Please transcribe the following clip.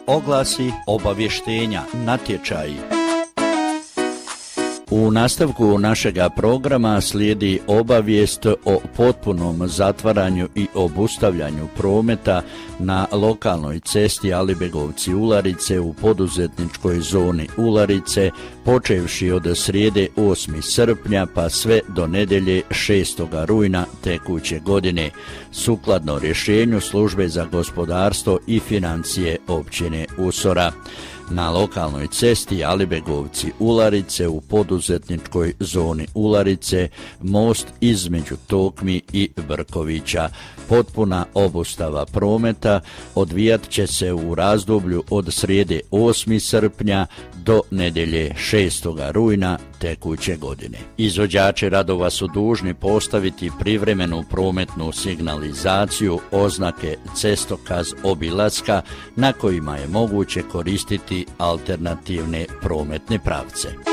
oglasi, obavještenja, natječaji. U nastavku našega programa slijedi obavijest o potpunom zatvaranju i obustavljanju prometa na lokalnoj cesti Alibegovci-Ularice u poduzetničkoj zoni Ularice, počevši od srijede 8. srpnja pa sve do nedjelje 6. rujna tekuće godine, sukladno rješenju Službe za gospodarstvo i financije općine Usora. Na lokalnoj cesti Alibegovci-Ularice u poduzetničkoj zoni Ularice, most između Tokmi i Brkovića. Potpuna obustava prometa odvijat će se u razdoblju od srijede 8. srpnja do nedjelje 6. rujna tekuće godine. Izvođači radova su dužni postaviti privremenu prometnu signalizaciju, oznake cestokaz obilaska na kojima je moguće koristiti alternativne prometne pravce.